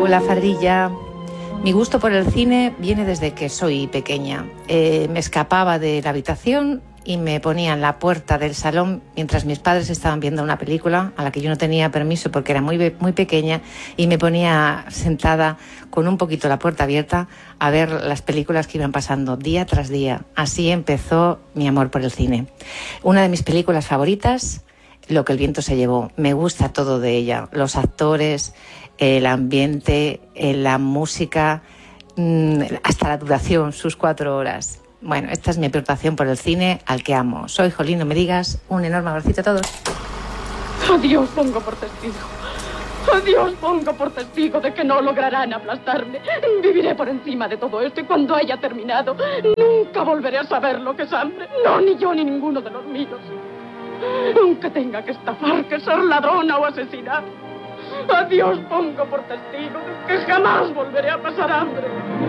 Hola, Fadrilla. Mi gusto por el cine viene desde que soy pequeña. Me escapaba de la habitación y me ponía en la puerta del salón mientras mis padres estaban viendo una película a la que yo no tenía permiso porque era muy pequeña, y me ponía sentada con un poquito la puerta abierta a ver las películas que iban pasando día tras día. Así empezó mi amor por el cine. Una de mis películas favoritas, Lo que el viento se llevó. Me gusta todo de ella, los actores, el ambiente, la música, hasta la duración, sus 4 horas. Bueno, esta es mi aportación por el cine al que amo. Soy Jolín, no me digas. Un enorme abracito a todos. Adiós, pongo por testigo. Adiós, pongo por testigo de que no lograrán aplastarme. Viviré por encima de todo esto y cuando haya terminado, nunca volveré a saber lo que es hambre. No, ni yo ni ninguno de los míos. Aunque tenga que estafar, que ser ladrona o asesinar. Adiós, pongo por testigo de que jamás volveré a pasar hambre.